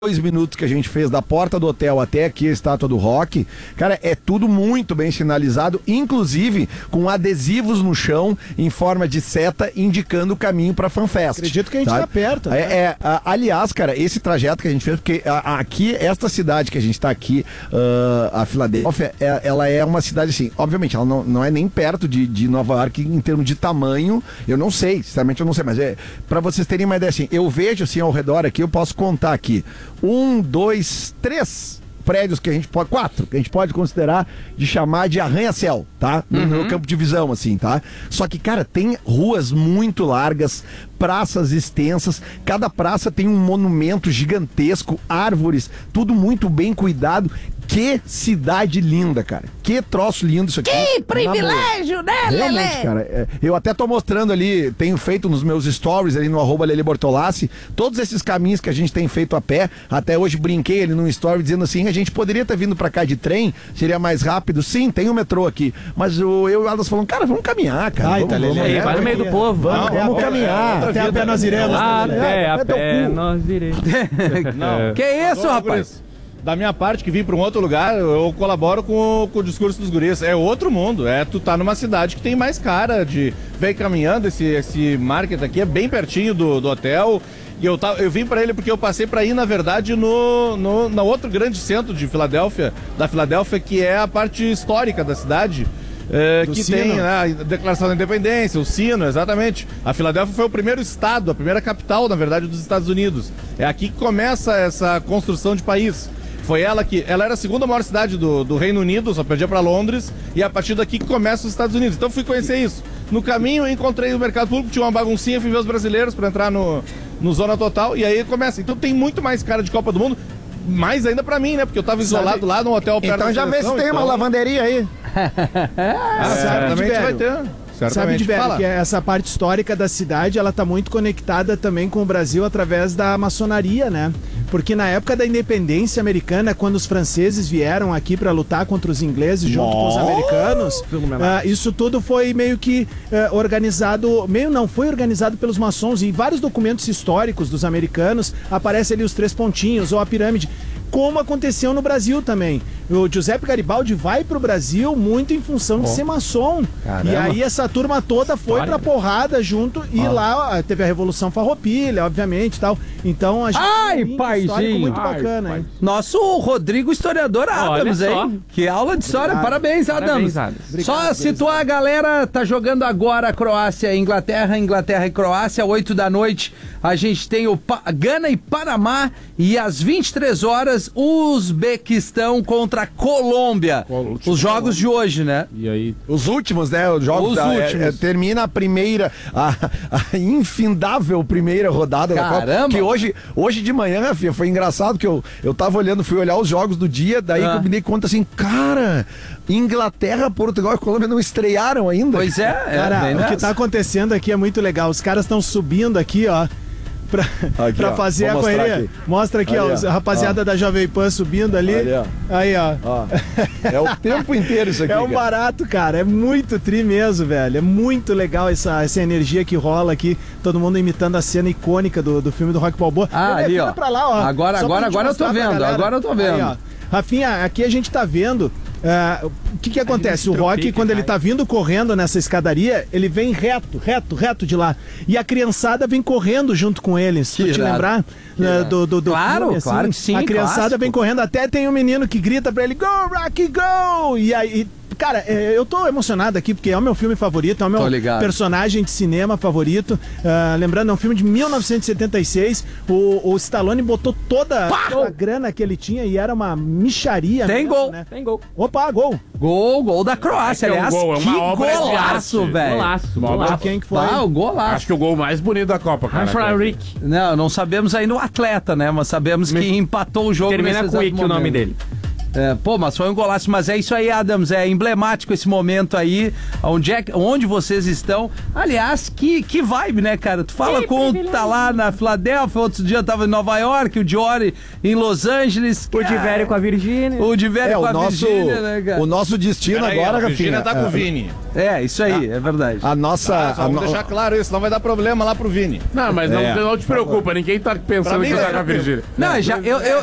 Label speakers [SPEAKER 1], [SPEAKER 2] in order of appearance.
[SPEAKER 1] 2 minutos que a gente fez da porta do hotel até aqui a Estátua do Rock, cara, é tudo muito bem sinalizado, inclusive com adesivos no chão em forma de seta indicando o caminho pra FanFest.
[SPEAKER 2] Acredito que a gente tá perto,
[SPEAKER 1] né? Aliás, cara, esse trajeto que a gente fez, porque aqui, esta cidade que a gente tá aqui, a Filadélfia, ela é uma cidade assim, obviamente, ela não é nem perto de Nova York em termos de tamanho, eu não sei, sinceramente eu não sei, mas pra vocês terem uma ideia assim, eu vejo assim ao redor aqui, eu posso contar aqui, 1, 2, 3 prédios que a gente pode, 4, que a gente pode considerar de chamar de arranha-céu, tá? No meu campo de visão, assim, tá? Só que, cara, tem ruas muito largas, praças extensas, cada praça tem um monumento gigantesco, árvores, tudo muito bem cuidado. Que cidade linda, cara. Que troço lindo isso aqui.
[SPEAKER 3] Que privilégio, né, Lelê?
[SPEAKER 1] Realmente, cara. Eu até tô mostrando ali, tenho feito nos meus stories ali no @Lelê Bortolassi, todos esses caminhos que a gente tem feito a pé. Até hoje brinquei ali num story dizendo assim, a gente poderia ter vindo pra cá de trem, seria mais rápido. Sim, tem o metrô aqui. Mas eu e o Aldas falando, cara, vamos caminhar, cara. Vamos,
[SPEAKER 4] vai no meio do povo.
[SPEAKER 1] Vamos caminhar.
[SPEAKER 2] Até a pé nós iremos.
[SPEAKER 4] Até a pé nós iremos.
[SPEAKER 5] Que isso, rapaz? Da minha parte, que vim para um outro lugar, eu colaboro com o discurso dos guris. É outro mundo. Tu tá numa cidade que tem mais cara de... Vem caminhando, esse market aqui é bem pertinho do hotel. E eu vim para ele porque eu passei para ir, na verdade, no outro grande centro de Filadélfia, que é a parte histórica da cidade. Que
[SPEAKER 2] Sino.
[SPEAKER 5] Tem a Declaração da Independência, o Sino, exatamente. A Filadélfia foi o primeiro estado, a primeira capital, na verdade, dos Estados Unidos. É aqui que começa essa construção de país. Foi ela era a segunda maior cidade do Reino Unido, só perdia para Londres, e a partir daqui que começa os Estados Unidos. Então fui conhecer isso. No caminho encontrei o mercado público, tinha uma baguncinha, fui ver os brasileiros para entrar no Zona Total, e aí começa. Então tem muito mais cara de Copa do Mundo, mais ainda para mim, né? Porque eu tava isolado lá no hotel perto
[SPEAKER 1] então já vê se tem uma lavanderia aí.
[SPEAKER 5] Certamente vai ter.
[SPEAKER 2] Sabe, de velho, que essa parte histórica da cidade, ela tá muito conectada também com o Brasil através da maçonaria, né? Porque na época da independência americana, quando os franceses vieram aqui para lutar contra os ingleses junto com os americanos, isso tudo foi meio que organizado, foi organizado pelos maçons, e em vários documentos históricos dos americanos aparece ali os 3 pontinhos ou a pirâmide, como aconteceu no Brasil também. O Giuseppe Garibaldi vai pro Brasil muito em função de ser maçom. Caramba. E aí essa turma toda foi pra porrada junto, e lá teve a Revolução Farroupilha, obviamente, e tal. Então a gente
[SPEAKER 3] tem um histórico
[SPEAKER 2] muito bacana, hein?
[SPEAKER 3] Nosso Rodrigo historiador Adams, hein? Que aula de história. Parabéns, Adams. Só situar a galera, tá jogando agora Croácia e Inglaterra e Croácia, 8 da noite. A gente tem o Gana e Panamá, e às 23 horas, Uzbequistão contra a Colômbia. Os jogos de hoje, né?
[SPEAKER 1] E aí? Os últimos, né? Os jogos últimos. Termina a primeira, a infindável primeira rodada da Copa. Que hoje de manhã, Rafinha, foi engraçado que eu tava olhando, fui olhar os jogos do dia, daí que eu me dei conta assim, cara, Inglaterra, Portugal e Colômbia não estrearam ainda.
[SPEAKER 3] Pois é,
[SPEAKER 2] cara, o que tá acontecendo aqui é muito legal. Os caras estão subindo aqui, ó, pra fazer a correria. Aqui. Mostra aqui, ó, a rapaziada da Jovem Pan subindo ali. Aí, ó.
[SPEAKER 1] É o tempo inteiro isso aqui.
[SPEAKER 2] É barato, cara. É muito tri mesmo, velho. É muito legal essa energia que rola aqui. Todo mundo imitando a cena icônica do filme do Rock Balboa.
[SPEAKER 3] Ali, ó.
[SPEAKER 2] Pra lá, ó.
[SPEAKER 3] Agora eu tô vendo. Agora eu tô vendo. Aí, ó.
[SPEAKER 2] Rafinha, aqui a gente tá vendo. O que acontece? O Rock, quando ele tá vindo correndo nessa escadaria, ele vem reto de lá. E a criançada vem correndo junto com ele. Se tu te lembrar do
[SPEAKER 3] claro,
[SPEAKER 2] filme, assim,
[SPEAKER 3] claro que sim.
[SPEAKER 2] a criançada vem correndo, até tem um menino que grita pra ele, go, Rocky, go! E aí... Cara, eu tô emocionado aqui porque é o meu filme favorito, é o meu personagem de cinema favorito. Lembrando, é um filme de 1976. O Stallone botou toda a grana que ele tinha e era uma micharia.
[SPEAKER 3] Tem
[SPEAKER 2] mesmo,
[SPEAKER 3] gol,
[SPEAKER 2] né?
[SPEAKER 3] tem gol.
[SPEAKER 2] Opa, gol.
[SPEAKER 3] Gol da Croácia, aliás.
[SPEAKER 4] Que
[SPEAKER 3] golaço, velho.
[SPEAKER 4] Golaço.
[SPEAKER 2] Quem que foi?
[SPEAKER 3] O golaço.
[SPEAKER 4] Acho que o gol mais bonito da Copa, cara.
[SPEAKER 3] Rick. Não sabemos ainda o atleta, né? Mas sabemos que empatou o jogo.
[SPEAKER 4] Termina com Wick o nome dele.
[SPEAKER 3] Mas foi um golaço. Mas é isso aí, Adams. É emblemático esse momento aí. Onde vocês estão. Aliás, que vibe, né, cara? Tu fala tá lá na Filadélfia, outro dia tava em Nova York, o Diori em Los Angeles.
[SPEAKER 4] O Divério com a Virgínia.
[SPEAKER 3] O Divério com a Virgínia, né, cara?
[SPEAKER 1] O nosso destino agora, Rafinha. A
[SPEAKER 5] Virgínia tá com o Vini.
[SPEAKER 3] Isso aí, é verdade.
[SPEAKER 5] Vamos deixar claro isso, não vai dar problema lá pro Vini.
[SPEAKER 4] Não, mas não te preocupa, ninguém tá pensando que tá com a Virgínia.
[SPEAKER 3] Não,